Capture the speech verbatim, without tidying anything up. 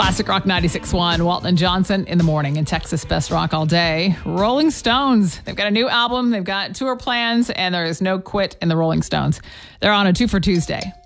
Classic Rock ninety-six point one, Walton and Johnson in the morning in Texas Best Rock all day. Rolling Stones, they've got a new album, they've got tour plans, and there is no quit in the Rolling Stones. They're on a two for Tuesday.